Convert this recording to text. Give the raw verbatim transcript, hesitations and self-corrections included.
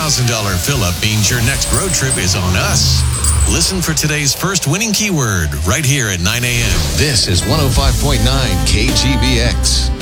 thousand dollars fill-up means your next road trip is on us. Listen for today's first winning keyword right here at nine a.m. This is one oh five point nine K G B X.